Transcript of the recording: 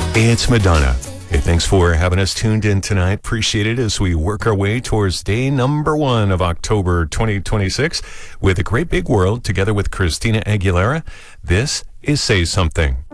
It's Madonna. Hey, thanks for having us tuned in tonight. Appreciate it as we work our way towards day number 1 of October 2026 with A Great Big World together with Christina Aguilera. This is Say Something.